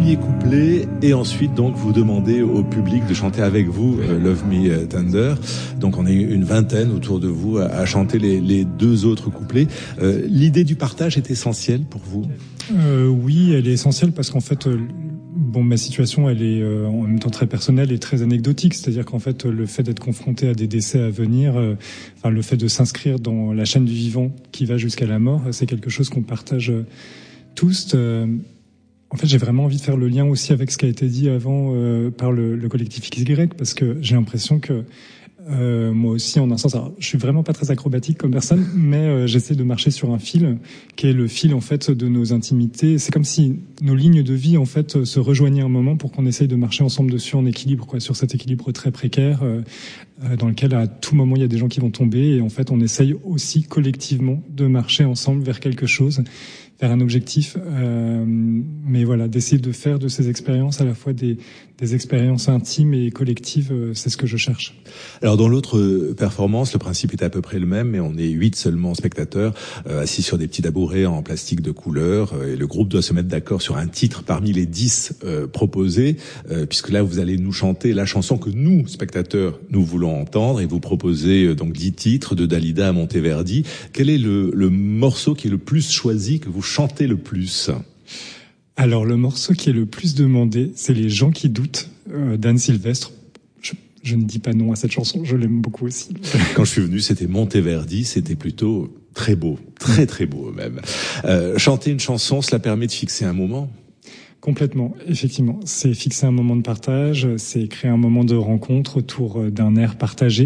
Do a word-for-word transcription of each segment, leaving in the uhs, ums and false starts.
premier couplet et ensuite donc vous demandez au public de chanter avec vous euh, Love Me Tender. Donc on est une vingtaine autour de vous à, à chanter les, les deux autres couplets. Euh, l'idée du partage est essentielle pour vous ? euh, Oui, elle est essentielle parce qu'en fait, euh, bon, ma situation, elle est euh, en même temps très personnelle et très anecdotique. C'est-à-dire qu'en fait, le fait d'être confronté à des décès à venir, euh, enfin le fait de s'inscrire dans la chaîne du vivant qui va jusqu'à la mort, c'est quelque chose qu'on partage euh, tous. Euh, En fait, j'ai vraiment envie de faire le lien aussi avec ce qui a été dit avant euh, par le, le collectif X Y, parce que j'ai l'impression que euh, moi aussi, en un sens, alors, je suis vraiment pas très acrobatique comme personne, mais euh, j'essaie de marcher sur un fil qui est le fil en fait de nos intimités. C'est comme si nos lignes de vie en fait se rejoignaient un moment pour qu'on essaye de marcher ensemble dessus en équilibre, quoi, sur cet équilibre très précaire euh, euh, dans lequel à tout moment il y a des gens qui vont tomber et en fait on essaye aussi collectivement de marcher ensemble vers quelque chose, vers un objectif, euh, mais voilà, d'essayer de faire de ces expériences à la fois des, des expériences intimes et collectives, euh, c'est ce que je cherche. Alors dans l'autre performance, le principe est à peu près le même, mais on est huit seulement spectateurs, euh, assis sur des petits tabourets en plastique de couleur, euh, et le groupe doit se mettre d'accord sur un titre parmi les dix euh, proposés, euh, puisque là vous allez nous chanter la chanson que nous, spectateurs, nous voulons entendre, et vous proposez euh, donc dix titres de Dalida à Monteverdi. Quel est le, le morceau qui est le plus choisi, que vous chantez le plus ? Alors le morceau qui est le plus demandé, c'est Les gens qui doutent euh, d'Anne Sylvestre. Je, je ne dis pas non à cette chanson, je l'aime beaucoup aussi. Quand je suis venu, c'était Monteverdi, c'était plutôt très beau, très très beau même. Euh, chanter une chanson, cela permet de fixer un moment ? Complètement, effectivement. C'est fixer un moment de partage, c'est créer un moment de rencontre autour d'un air partagé.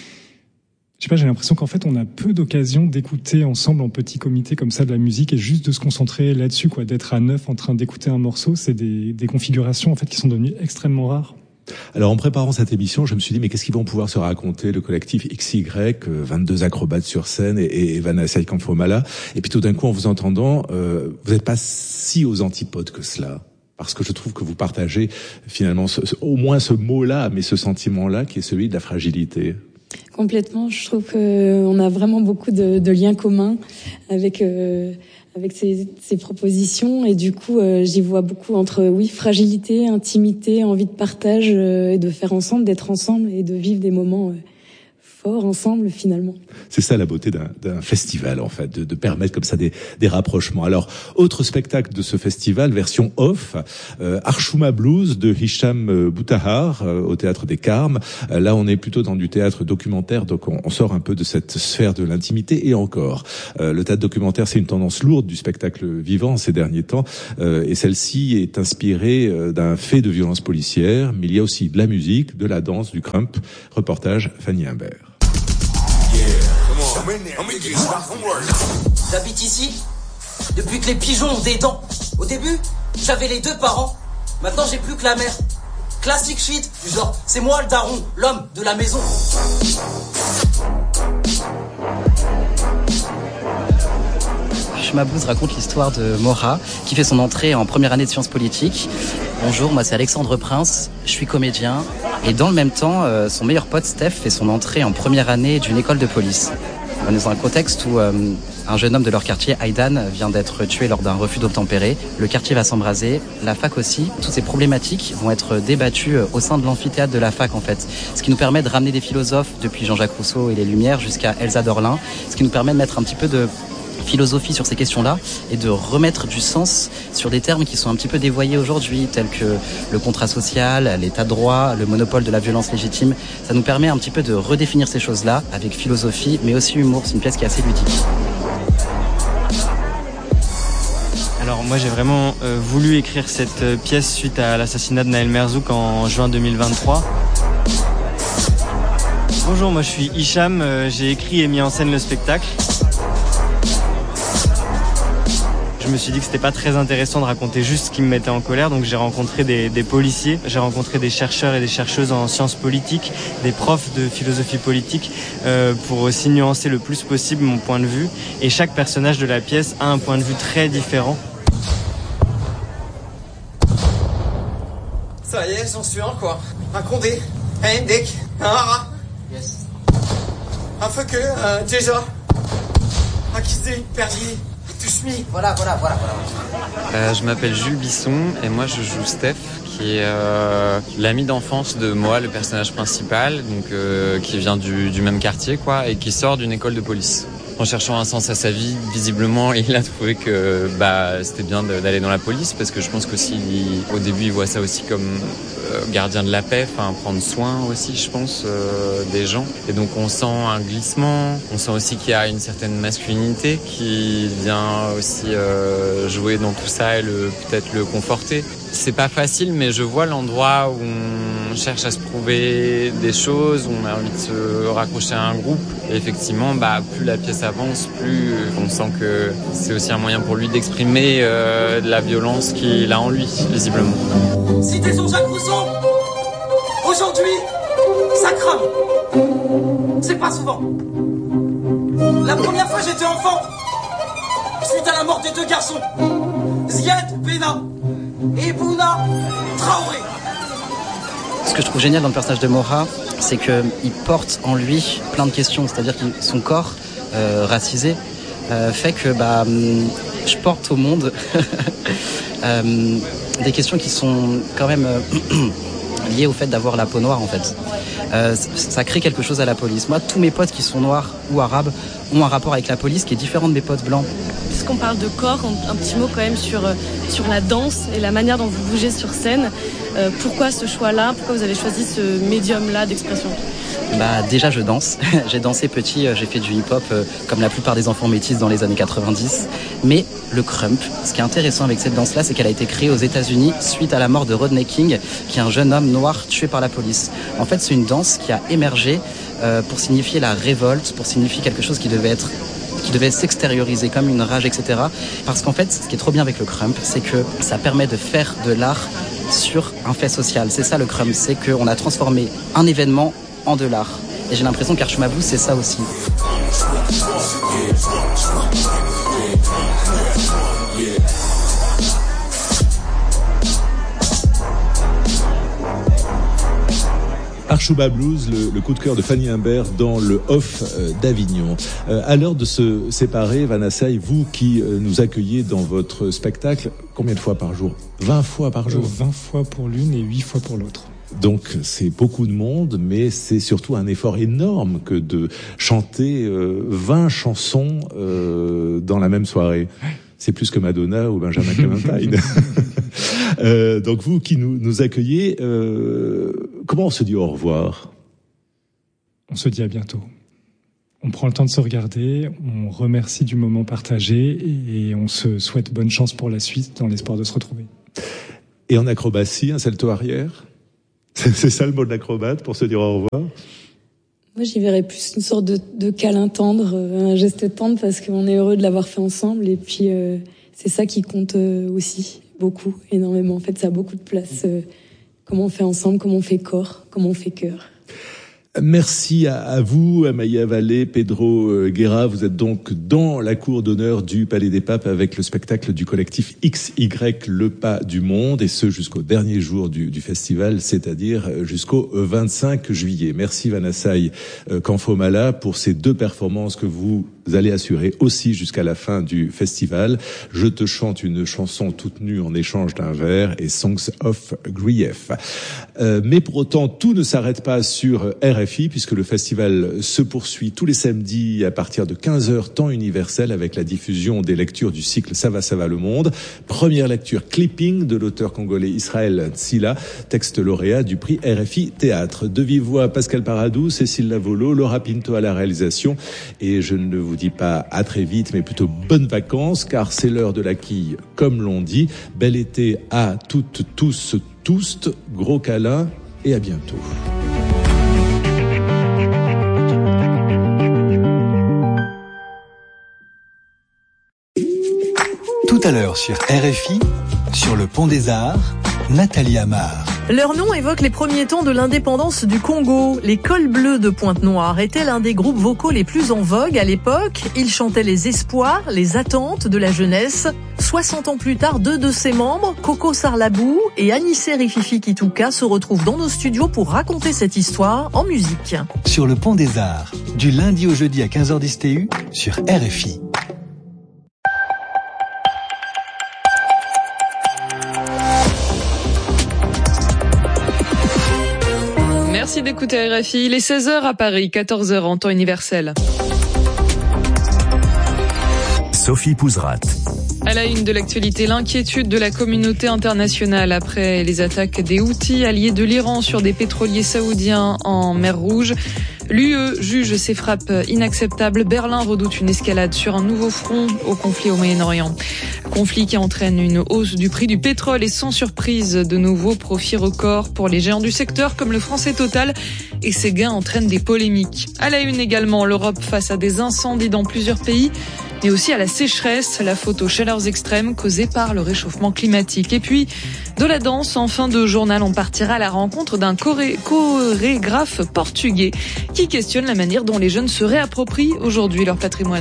Je sais pas, j'ai l'impression qu'en fait, on a peu d'occasions d'écouter ensemble en petit comité comme ça de la musique et juste de se concentrer là-dessus, quoi, d'être à neuf en train d'écouter un morceau. C'est des, des configurations, en fait, qui sont devenues extrêmement rares. Alors, en préparant cette émission, je me suis dit, mais qu'est-ce qu'ils vont pouvoir se raconter, le collectif X Y, vingt-deux acrobates sur scène et, et Vanessa Ikamfomala. Et puis tout d'un coup, en vous entendant, euh, vous n'êtes pas si aux antipodes que cela. Parce que je trouve que vous partagez finalement ce, ce, au moins ce mot-là, mais ce sentiment-là qui est celui de la fragilité. Complètement, je trouve qu'on a vraiment beaucoup de, de liens communs avec euh, avec ces, ces propositions et du coup euh, j'y vois beaucoup entre oui fragilité, intimité, envie de partage euh, et de faire ensemble, d'être ensemble et de vivre des moments euh, forts ensemble finalement. C'est ça la beauté d'un, d'un festival en fait, de, de permettre comme ça des, des rapprochements. Alors autre spectacle de ce festival, version off, euh, Archouma Blues de Hicham Boutahar euh, au Théâtre des Carmes. Euh, là on est plutôt dans du théâtre documentaire, donc on, on sort un peu de cette sphère de l'intimité et encore. Euh, le théâtre documentaire c'est une tendance lourde du spectacle vivant ces derniers temps euh, et celle-ci est inspirée euh, d'un fait de violence policière, mais il y a aussi de la musique, de la danse, du crump. Reportage Fanny Imbert. J'habite ici depuis que les pigeons ont des dents. Au début, j'avais les deux parents. Maintenant, j'ai plus que la mère. Classique shit, du genre, c'est moi le daron, l'homme de la maison. Archouma Blues raconte l'histoire de Mora, qui fait son entrée en première année de sciences politiques. Bonjour, moi c'est Alexandre Prince, je suis comédien. Et dans le même temps, euh, son meilleur pote Steph fait son entrée en première année d'une école de police. On est dans un contexte où euh, un jeune homme de leur quartier, Aidan, vient d'être tué lors d'un refus d'obtempérer. Le quartier va s'embraser, la fac aussi. Toutes ces problématiques vont être débattues au sein de l'amphithéâtre de la fac en fait. Ce qui nous permet de ramener des philosophes depuis Jean-Jacques Rousseau et les Lumières jusqu'à Elsa Dorlin. Ce qui nous permet de mettre un petit peu de philosophie sur ces questions-là et de remettre du sens sur des termes qui sont un petit peu dévoyés aujourd'hui, tels que le contrat social, l'état de droit, le monopole de la violence légitime. Ça nous permet un petit peu de redéfinir ces choses-là avec philosophie, mais aussi humour. C'est une pièce qui est assez ludique. Alors moi j'ai vraiment euh, voulu écrire cette euh, pièce suite à l'assassinat de Naël Merzouk en juin deux mille vingt-trois. Bonjour, moi je suis Hicham, euh, j'ai écrit et mis en scène le spectacle. Je me suis dit que c'était pas très intéressant de raconter juste ce qui me mettait en colère, donc j'ai rencontré des, des policiers, j'ai rencontré des chercheurs et des chercheuses en sciences politiques, des profs de philosophie politique, euh, pour aussi nuancer le plus possible mon point de vue. Et chaque personnage de la pièce a un point de vue très différent. Ça y est, j'en suis un quoi. Un Condé, un Hendek, un Hara. Yes. Un Feuque, un Djeja, un Kizé, Perrier. tu suis. Voilà, voilà, voilà, voilà. Euh, je m'appelle Jules Bisson et moi je joue Steph, qui est euh, l'ami d'enfance de Moa, le personnage principal, donc euh, qui vient du, du même quartier, quoi, et qui sort d'une école de police. En cherchant un sens à sa vie, visiblement, il a trouvé que bah c'était bien de, d'aller dans la police, parce que je pense qu'aussi, il, au début, il voit ça aussi comme euh, gardien de la paix, enfin prendre soin aussi, je pense, euh, des gens. Et donc on sent un glissement, on sent aussi qu'il y a une certaine masculinité qui vient aussi euh, jouer dans tout ça et le, peut-être le conforter. C'est pas facile, mais je vois l'endroit où on cherche à se prouver des choses, où on a envie de se raccrocher à un groupe. Et effectivement, bah, plus la pièce avance, plus on sent que c'est aussi un moyen pour lui d'exprimer euh, de la violence qu'il a en lui, visiblement. Cité son Jacques Rousseau, aujourd'hui, ça crame. C'est pas souvent. La première fois, j'étais enfant, suite à la mort des deux garçons, Ziad Bena et Bouna Traoré. Ce que je trouve génial dans le personnage de Moha, c'est qu'il porte en lui plein de questions. C'est-à-dire que son corps euh, racisé euh, fait que bah, je porte au monde euh, des questions qui sont quand même euh, liées au fait d'avoir la peau noire, en fait. Euh, ça crée quelque chose à la police. Moi, tous mes potes qui sont noirs ou arabes ont un rapport avec la police qui est différent de mes potes blancs. Puisqu'on parle de corps, un petit mot quand même sur, sur la danse et la manière dont vous bougez sur scène. Euh, pourquoi ce choix-là ? Pourquoi vous avez choisi ce médium-là d'expression ? Bah déjà je danse, j'ai dansé petit, j'ai fait du hip-hop euh, comme la plupart des enfants métis dans les années quatre-vingt-dix. Mais le krump, ce qui est intéressant avec cette danse-là, c'est qu'elle a été créée aux États-Unis suite à la mort de Rodney King, qui est un jeune homme noir tué par la police. En fait, c'est une danse qui a émergé euh, pour signifier la révolte, pour signifier quelque chose qui devait être qui devait s'extérioriser comme une rage, et cetera. Parce qu'en fait, ce qui est trop bien avec le krump, c'est que ça permet de faire de l'art sur un fait social. C'est ça le krump, c'est qu'on a transformé un événement en de l'art. Et j'ai l'impression qu'Archuma Blues, c'est ça aussi. Archuma Blues, le, le coup de cœur de Fanny Imbert dans le off euh, d'Avignon. Euh, à l'heure de se séparer, Vanessa, vous qui euh, nous accueillez dans votre spectacle, combien de fois par jour ? vingt fois par jour ? vingt fois pour l'une et huit fois pour l'autre. Donc c'est beaucoup de monde, mais c'est surtout un effort énorme que de chanter euh, vingt chansons euh, dans la même soirée. C'est plus que Madonna ou Benjamin Clementine. euh, donc vous qui nous, nous accueillez, euh, comment on se dit au revoir ? On se dit à bientôt. On prend le temps de se regarder, on remercie du moment partagé et on se souhaite bonne chance pour la suite dans l'espoir de se retrouver. Et en acrobatie, un salto arrière ? C'est ça le mot de l'acrobate pour se dire au revoir ? Moi, j'y verrais plus une sorte de, de câlin tendre, un geste tendre, parce qu'on est heureux de l'avoir fait ensemble. Et puis, euh, c'est ça qui compte euh, aussi, beaucoup, énormément. En fait, ça a beaucoup de place. Euh, comment on fait ensemble, comment on fait corps, comment on fait cœur. Merci à, à vous, Amaya Vallée, Pedro Guerra. Vous êtes donc dans la cour d'honneur du Palais des Papes avec le spectacle du collectif X Y, le pas du monde, et ce jusqu'au dernier jour du, du festival, c'est-à-dire jusqu'au vingt-cinq juillet. Merci Vanessa Kanfomala pour ces deux performances que vous allez assurer aussi jusqu'à la fin du festival. Je te chante une chanson toute nue en échange d'un verre et Songs of Grief. Euh, mais pour autant, tout ne s'arrête pas sur R F I puisque le festival se poursuit tous les samedis à partir de quinze heures temps universel avec la diffusion des lectures du cycle Ça va, ça va le monde. Première lecture Clipping de l'auteur congolais Israël Tsila, texte lauréat du prix R F I Théâtre. De vive voix, Pascal Paradou, Cécile Lavolo, Laura Pinto à la réalisation. Et je ne vous dis pas à très vite, mais plutôt bonnes vacances, car c'est l'heure de la quille, comme l'on dit. Bel été à toutes, tous, tous, gros câlin et à bientôt. Tout à l'heure sur R F I, sur le Pont des Arts, Nathalie Amar. Leur nom évoque les premiers temps de l'indépendance du Congo. Les Cols Bleus de Pointe-Noire étaient l'un des groupes vocaux les plus en vogue à l'époque. Ils chantaient les espoirs, les attentes de la jeunesse. soixante ans plus tard, deux de ses membres, Coco Sarlabou et Anissé Rififi Kitouka, se retrouvent dans nos studios pour raconter cette histoire en musique. Sur le Pont des Arts, du lundi au jeudi à quinze heures dix T U, sur R F I. Merci d'écouter R F I. Il est seize heures à Paris, quatorze heures en temps universel. Sophie Pouzrat. À la une de l'actualité, l'inquiétude de la communauté internationale après les attaques des Houthis, alliés de l'Iran, sur des pétroliers saoudiens en mer Rouge. L'U E juge ces frappes inacceptables. Berlin redoute une escalade sur un nouveau front au conflit au Moyen-Orient. Conflit qui entraîne une hausse du prix du pétrole et sans surprise, de nouveaux profits records pour les géants du secteur comme le français Total. Et ces gains entraînent des polémiques. À la une également, l'Europe face à des incendies dans plusieurs pays, mais aussi à la sécheresse, la faute aux chaleurs extrêmes causées par le réchauffement climatique. Et puis, de la danse, en fin de journal, on partira à la rencontre d'un choré- chorégraphe portugais qui questionne la manière dont les jeunes se réapproprient aujourd'hui leur patrimoine.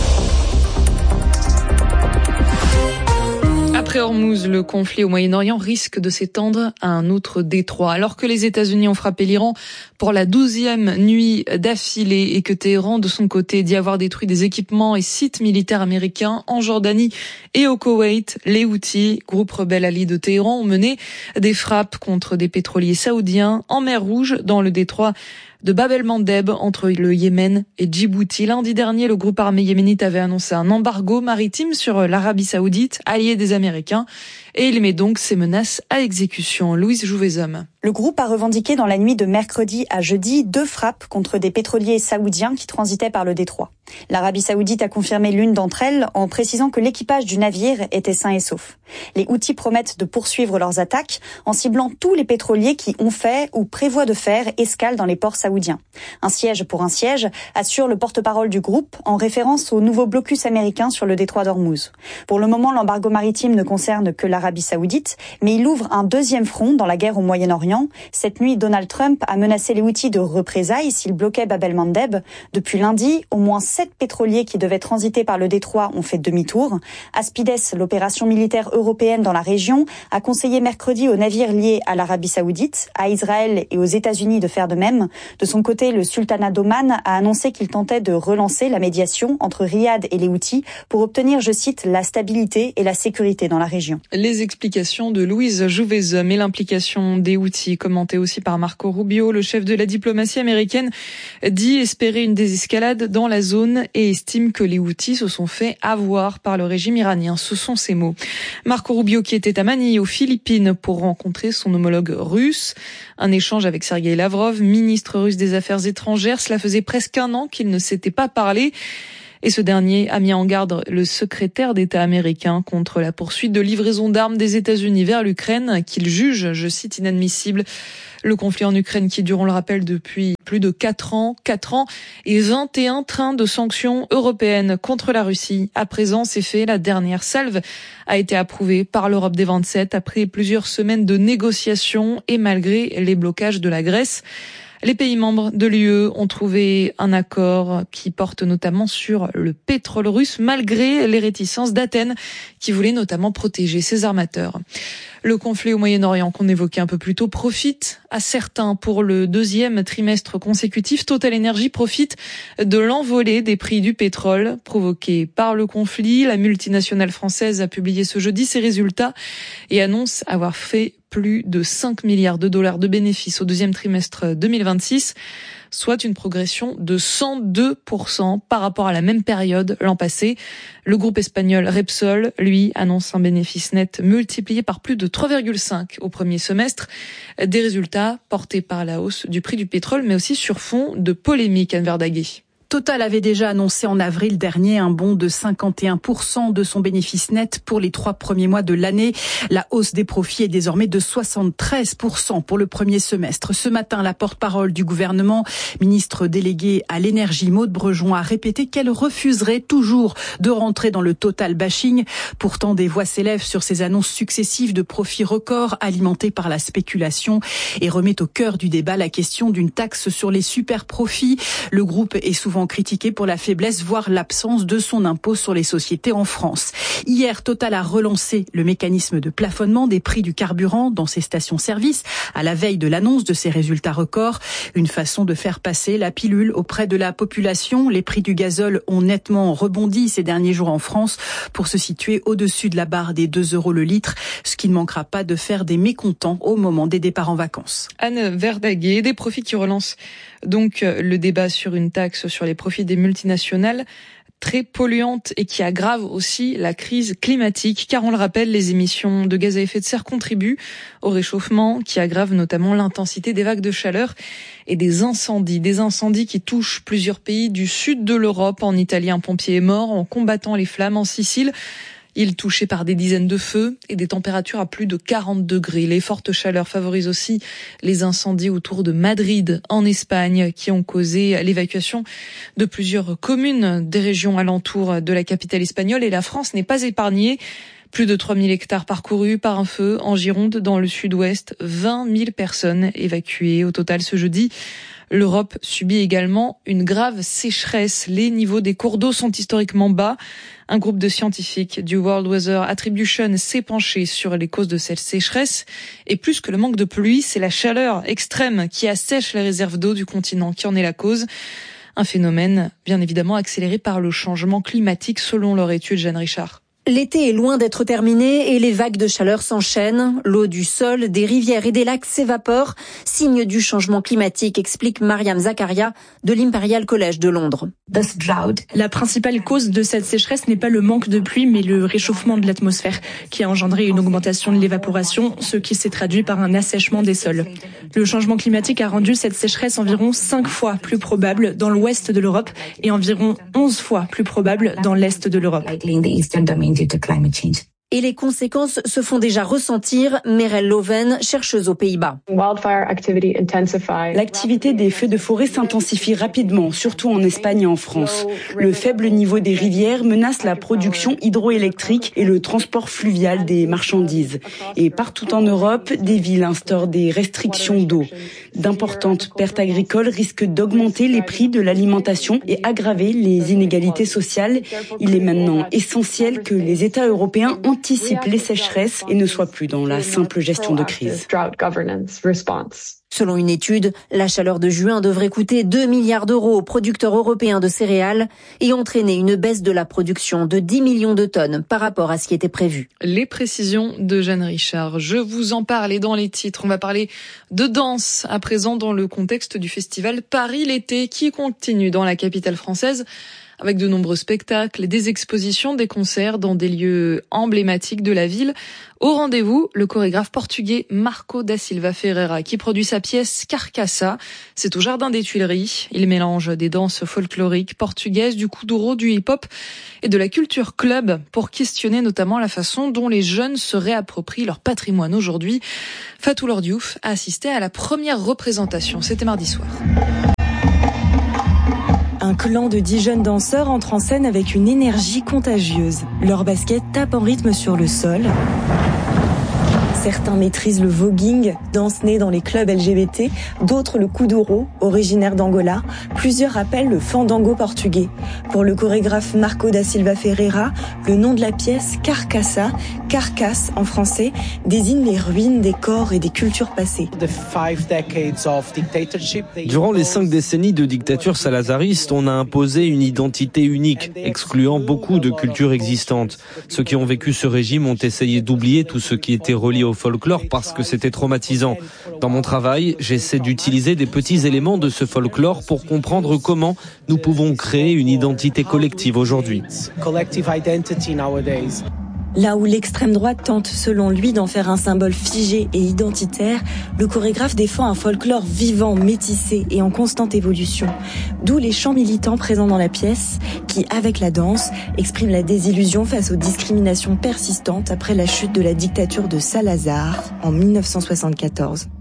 Après Hormuz, le conflit au Moyen-Orient risque de s'étendre à un autre détroit. Alors que les États-Unis ont frappé l'Iran pour la douzième nuit d'affilée et que Téhéran, de son côté, dit avoir détruit des équipements et sites militaires américains en Jordanie et au Koweït, les Houthis, groupe rebelle allié de Téhéran, ont mené des frappes contre des pétroliers saoudiens en mer Rouge, dans le détroit de Bab el-Mandeb, entre le Yémen et Djibouti. Lundi dernier, le groupe armé yéménite avait annoncé un embargo maritime sur l'Arabie saoudite, alliée des Américains, et il met donc ses menaces à exécution. Louise Jouvezhomme. Le groupe a revendiqué dans la nuit de mercredi à jeudi deux frappes contre des pétroliers saoudiens qui transitaient par le détroit. L'Arabie saoudite a confirmé l'une d'entre elles en précisant que l'équipage du navire était sain et sauf. Les Houthis promettent de poursuivre leurs attaques en ciblant tous les pétroliers qui ont fait ou prévoient de faire escale dans les ports saoudiens. Un siège pour un siège, assure le porte-parole du groupe en référence au nouveau blocus américain sur le détroit d'Ormuz. Pour le moment, l'embargo maritime ne concerne que l'Arabie saoudite, mais il ouvre un deuxième front dans la guerre au Moyen-Orient. Cette nuit, Donald Trump a menacé les Houthis de représailles s'ils bloquaient Bab el-Mandeb. Depuis lundi, au moins sept pétroliers qui devaient transiter par le détroit ont fait demi-tour. Aspides, l'opération militaire européenne dans la région, a conseillé mercredi aux navires liés à l'Arabie saoudite, à Israël et aux États-Unis de faire de même. De son côté, le sultanat d'Oman a annoncé qu'il tentait de relancer la médiation entre Riyad et les Houthis pour obtenir, je cite, la stabilité et la sécurité dans la région. Les explications de Louise Jouvezhomme et l'implication des Houthis, commenté aussi par Marco Rubio, le chef de la diplomatie américaine, dit espérer une désescalade dans la zone et estime que les Houthis se sont fait avoir par le régime iranien. Ce sont ses mots. Marco Rubio qui était à Manille aux Philippines pour rencontrer son homologue russe. Un échange avec Sergueï Lavrov, ministre russe des Affaires étrangères. Cela faisait presque un an qu'ils ne s'étaient pas parlé. Et ce dernier a mis en garde le secrétaire d'État américain contre la poursuite de livraison d'armes des États-Unis vers l'Ukraine, qu'il juge, je cite, inadmissible. Le conflit en Ukraine qui dure, on le rappelle, depuis plus de quatre ans, quatre ans et vingt et un trains de sanctions européennes contre la Russie. À présent, c'est fait. La dernière salve a été approuvée par l'Europe des vingt-sept après plusieurs semaines de négociations et malgré les blocages de la Grèce. Les pays membres de l'U E ont trouvé un accord qui porte notamment sur le pétrole russe, malgré les réticences d'Athènes, qui voulait notamment protéger ses armateurs. Le conflit au Moyen-Orient qu'on évoquait un peu plus tôt profite à certains. Pour le deuxième trimestre consécutif, Total Energy profite de l'envolée des prix du pétrole provoquée par le conflit. La multinationale française a publié ce jeudi ses résultats et annonce avoir fait plus de cinq milliards de dollars de bénéfices au deuxième trimestre deux mille vingt-six, soit une progression de cent deux pour cent par rapport à la même période l'an passé. Le groupe espagnol Repsol, lui, annonce un bénéfice net multiplié par plus de trois virgule cinq au premier semestre. Des résultats portés par la hausse du prix du pétrole, mais aussi sur fond de polémique, Anne Verdaguet. Total avait déjà annoncé en avril dernier un bond de cinquante et un pour cent de son bénéfice net pour les trois premiers mois de l'année. La hausse des profits est désormais de soixante-treize pour cent pour le premier semestre. Ce matin, la porte-parole du gouvernement, ministre déléguée à l'énergie, Maud Brejon, a répété qu'elle refuserait toujours de rentrer dans le Total bashing. Pourtant, des voix s'élèvent sur ces annonces successives de profits records alimentés par la spéculation et remet au cœur du débat la question d'une taxe sur les super profits. Le groupe est souvent souvent critiqué pour la faiblesse, voire l'absence de son impôt sur les sociétés en France. Hier, Total a relancé le mécanisme de plafonnement des prix du carburant dans ses stations-service à la veille de l'annonce de ses résultats records. Une façon de faire passer la pilule auprès de la population. Les prix du gazole ont nettement rebondi ces derniers jours en France pour se situer au-dessus de la barre des deux euros le litre, ce qui ne manquera pas de faire des mécontents au moment des départs en vacances. Anne Verdaguet, des profits qui relancent donc le débat sur une taxe sur les profits des multinationales très polluantes et qui aggrave aussi la crise climatique, car on le rappelle, les émissions de gaz à effet de serre contribuent au réchauffement qui aggrave notamment l'intensité des vagues de chaleur et des incendies. Des incendies qui touchent plusieurs pays du sud de l'Europe. En Italie, un pompier est mort en combattant les flammes. En Sicile, il est touché par des dizaines de feux et des températures à plus de quarante degrés. Les fortes chaleurs favorisent aussi les incendies autour de Madrid, en Espagne, qui ont causé l'évacuation de plusieurs communes des régions alentours de la capitale espagnole. Et la France n'est pas épargnée. Plus de trois mille hectares parcourus par un feu en Gironde, dans le sud-ouest. vingt mille personnes évacuées au total ce jeudi. L'Europe subit également une grave sécheresse. Les niveaux des cours d'eau sont historiquement bas. Un groupe de scientifiques du World Weather Attribution s'est penché sur les causes de cette sécheresse. Et plus que le manque de pluie, c'est la chaleur extrême qui assèche les réserves d'eau du continent qui en est la cause. Un phénomène bien évidemment accéléré par le changement climatique selon leur étude. Jeanne Richard. L'été est loin d'être terminé et les vagues de chaleur s'enchaînent. L'eau du sol, des rivières et des lacs s'évapore. Signe du changement climatique, explique Mariam Zakaria de l'Imperial College de Londres. La principale cause de cette sécheresse n'est pas le manque de pluie, mais le réchauffement de l'atmosphère qui a engendré une augmentation de l'évaporation, ce qui s'est traduit par un assèchement des sols. Le changement climatique a rendu cette sécheresse environ cinq fois plus probable dans l'ouest de l'Europe et environ onze fois plus probable dans l'est de l'Europe. Et les conséquences se font déjà ressentir. Merel Loven, chercheuse aux Pays-Bas. L'activité des feux de forêt s'intensifie rapidement, surtout en Espagne et en France. Le faible niveau des rivières menace la production hydroélectrique et le transport fluvial des marchandises. Et partout en Europe, des villes instaurent des restrictions d'eau. D'importantes pertes agricoles risquent d'augmenter les prix de l'alimentation et aggraver les inégalités sociales. Il est maintenant essentiel que les États européens anticipent les sécheresses et ne soient plus dans la simple gestion de crise. Selon une étude, la chaleur de juin devrait coûter deux milliards d'euros aux producteurs européens de céréales et entraîner une baisse de la production de dix millions de tonnes par rapport à ce qui était prévu. Les précisions de Jeanne Richard. Je vous en parlais dans les titres. On va parler de danse à présent dans le contexte du festival Paris l'été qui continue dans la capitale française, avec de nombreux spectacles, des expositions, des concerts dans des lieux emblématiques de la ville. Au rendez-vous, le chorégraphe portugais Marco da Silva Ferreira qui produit sa pièce Carcaça. C'est au Jardin des Tuileries. Il mélange des danses folkloriques portugaises, du kuduro, du hip-hop et de la culture club pour questionner notamment la façon dont les jeunes se réapproprient leur patrimoine aujourd'hui. Fatou Lor Diouf a assisté à la première représentation. C'était mardi soir. Un clan de dix jeunes danseurs entre en scène avec une énergie contagieuse. Leurs baskets tapent en rythme sur le sol. Certains maîtrisent le voguing, danse née dans les clubs L G B T, d'autres le kuduro, originaire d'Angola. Plusieurs appellent le fandango portugais. Pour le chorégraphe Marco da Silva Ferreira, le nom de la pièce, Carcaça, carcasse en français, désigne les ruines des corps et des cultures passées. Durant les cinq décennies de dictature salazariste, on a imposé une identité unique, excluant beaucoup de cultures existantes. Ceux qui ont vécu ce régime ont essayé d'oublier tout ce qui était relié au folklore parce que c'était traumatisant. Dans mon travail, j'essaie d'utiliser des petits éléments de ce folklore pour comprendre comment nous pouvons créer une identité collective aujourd'hui. Là où l'extrême droite tente, selon lui, d'en faire un symbole figé et identitaire, le chorégraphe défend un folklore vivant, métissé et en constante évolution. D'où les chants militants présents dans la pièce, qui, avec la danse, expriment la désillusion face aux discriminations persistantes après la chute de la dictature de Salazar en mille neuf cent soixante-quatorze.